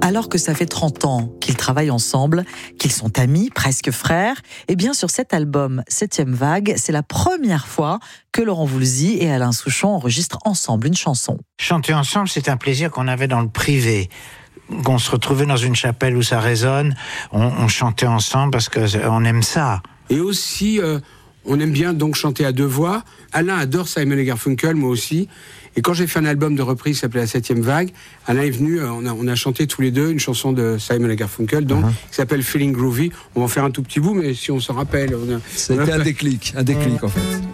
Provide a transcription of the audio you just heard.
Alors que ça fait 30 ans qu'ils travaillent ensemble, qu'ils sont amis, presque frères, et bien sur cet album 7e vague, c'est la première fois que Laurent Voulzy et Alain Souchon enregistrent ensemble une chanson. Chanter ensemble, c'est un plaisir qu'on avait dans le privé. Qu'on se retrouvait dans une chapelle où ça résonne, on chantait ensemble parce qu'on aime ça. Et aussi, on aime bien donc chanter à deux voix. Alain adore Simon & Garfunkel, moi aussi. Et quand j'ai fait un album de reprise qui s'appelait La 7e vague, Alain est venu, on a chanté tous les deux une chanson de Simon & Garfunkel, donc, qui s'appelle Feeling Groovy. On va en faire un tout petit bout, mais si on s'en rappelle... C'était un déclic en fait.